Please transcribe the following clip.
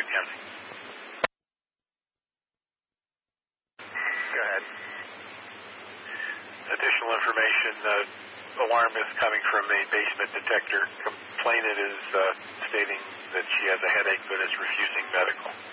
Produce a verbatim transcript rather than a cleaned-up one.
County. Go ahead. Additional information, uh, alarm is coming from a basement detector. Complainant is uh, stating that she has a headache but is refusing medical.